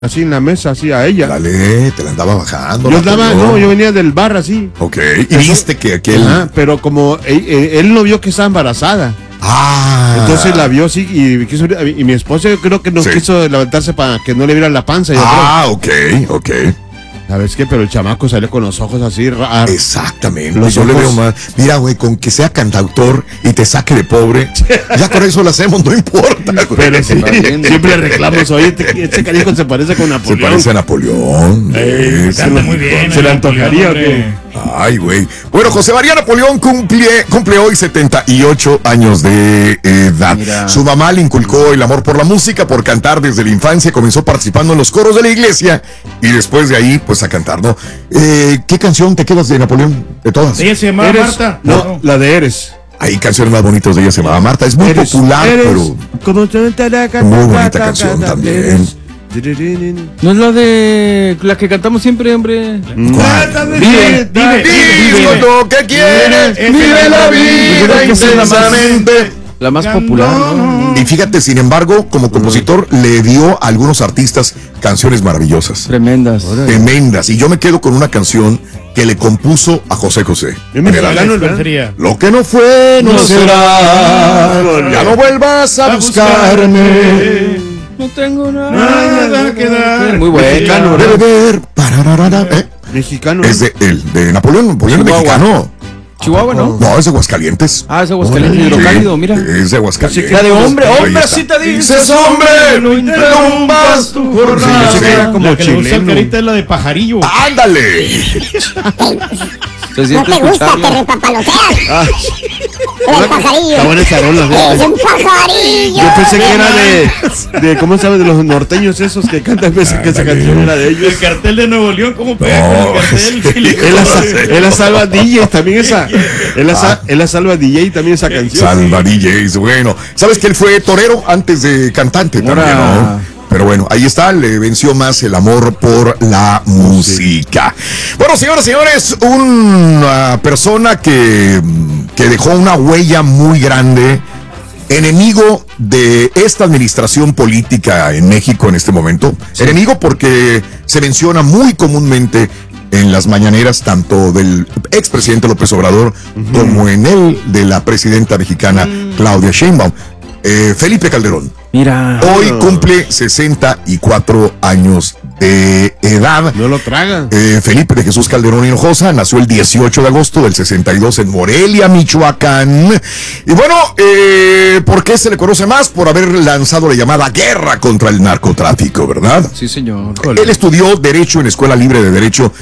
así en la mesa, así a ella. Dale, te la andaba bajando. Yo venía del bar así. Ok, y viste que aquel... Ajá, pero como él no vio que estaba embarazada. Entonces la vio así y mi esposa yo creo que no quiso levantarse para que no le viera la panza. Ok. ¿Sabes qué? Pero el chamaco salió con los ojos así raros. Exactamente. Yo le veo más. Mira, güey, con que sea cantautor y te saque de pobre, ya con eso lo hacemos, no importa, güey. Pero sí, siempre reclamos, oye, este canijo se parece con Napoleón. Se parece a Napoleón. Canta muy bien. ¿Se le antojaría o qué? Ay, güey. Bueno, José María Napoleón cumple hoy 78 años de edad. Mira. Su mamá le inculcó el amor por la música, por cantar desde la infancia. Comenzó participando en los coros de la iglesia y después de ahí, pues a cantar, ¿no? ¿Qué canción te quedas de Napoleón? De todas. Ella se llamaba Marta. No, la de Eres. Hay canciones más bonitas de ella, se llamaba Marta. Es muy popular, pero muy bonita canción también. No es la de la que cantamos siempre, hombre. Vive lo que quieres, vive la vida intensamente. La más popular, ¿no? Y fíjate, sin embargo, como compositor le dio a algunos artistas canciones maravillosas. Tremendas. Y yo me quedo con una canción que le compuso a José José. Lo que no fue, no será. Ya no vuelvas a buscarme. No tengo nada que dar. Muy bueno. Mexicano. Es de Napoleón. Napoleón es mexicano. Chihuahua, ¿no? No, es de Aguascalientes. Es de Aguascalientes, hidrocálido, mira. Es de Aguascalientes. La de hombre si te dices hombre, no interrumpas tu jornada. La que le gusta el carita es la de Pajarillo. ¡Ándale! No te gusta, te repapaloteas. El pajarillo. Está buena esa rola. Es un pajarillo. Yo pensé que era de ¿cómo sabes? De los norteños esos que cantan. Pensé que esa canción era de ellos. El cartel de Nuevo León, ¿cómo pega con el cartel? Él la salva DJ también esa. Él la salva DJ también esa canción. Salva DJs, bueno. ¿Sabes que él fue torero antes de cantante también, no? Pero bueno, ahí está, le venció más el amor por la música. Bueno, señores, una persona que dejó una huella muy grande, enemigo de esta administración política en México en este momento. Sí. Enemigo porque se menciona muy comúnmente en las mañaneras, tanto del expresidente López Obrador como en el de la presidenta mexicana Claudia Sheinbaum. Felipe Calderón. Mira. Hoy cumple 64 años de edad. No lo tragan. Felipe de Jesús Calderón Hinojosa nació el 18 de agosto del 62 en Morelia, Michoacán. Y bueno, ¿por qué se le conoce más? Por haber lanzado la llamada guerra contra el narcotráfico, ¿verdad? Sí, señor. Él estudió Derecho en Escuela Libre de Derecho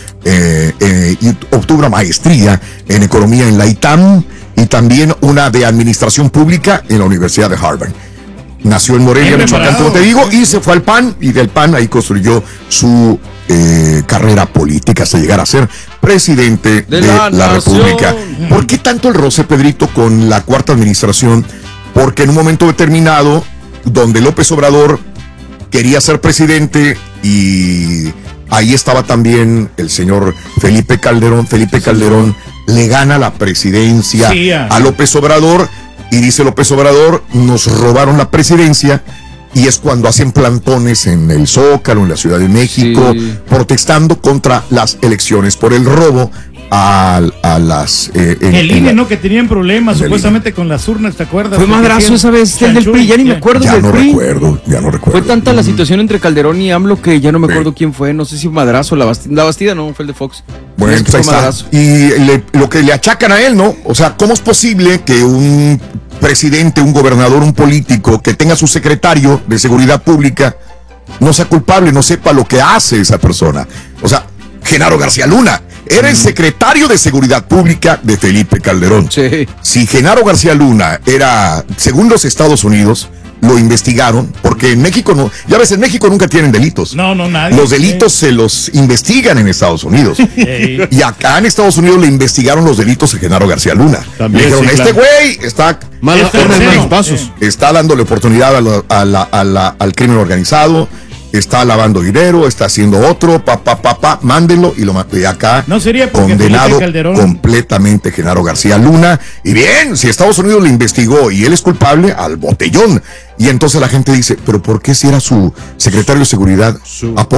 y obtuvo una maestría en Economía en la ITAM y también una de Administración Pública en la Universidad de Harvard. Nació en Morelia, Michoacán, como te digo, y se fue al PAN, y del PAN ahí construyó su carrera política hasta llegar a ser presidente de la República. ¿Por qué tanto el roce, Pedrito, con la cuarta administración? Porque en un momento determinado, donde López Obrador quería ser presidente y ahí estaba también el señor Felipe Calderón le gana la presidencia a López Obrador y dice López Obrador, nos robaron la presidencia, y es cuando hacen plantones en el Zócalo, en la Ciudad de México, protestando contra las elecciones por el robo a las... el INE, ¿no? Que tenían problemas supuestamente con las urnas, ¿te acuerdas? Fue madrazo esa vez el del PRI, ya ni me acuerdo ya del no PRI. Ya no recuerdo. Fue tanta la situación entre Calderón y AMLO que ya no me acuerdo quién fue, no sé si madrazo, la Bastida no, fue el de Fox. Bueno, pues ahí está. Y lo que le achacan a él, ¿no? O sea, ¿cómo es posible que un presidente, un gobernador, un político que tenga su secretario de seguridad pública no sea culpable, no sepa lo que hace esa persona? O sea, Genaro García Luna era el secretario de Seguridad Pública de Felipe Calderón. Sí. Si Genaro García Luna era, según los Estados Unidos, lo investigaron, porque en México no, ya ves, en México nunca tienen delitos. No, nadie. Los delitos se los investigan en Estados Unidos. Y acá en Estados Unidos le investigaron los delitos a Genaro García Luna. También, le dijeron, este güey está malos pasos. Está dándole oportunidad al crimen organizado, está lavando dinero, está haciendo otro, mándenlo y acá no sería porque condenado completamente Genaro García Luna. Y bien, si Estados Unidos le investigó y él es culpable, al botellón. Y entonces la gente dice, pero ¿por qué si era su secretario de seguridad? ¿A poco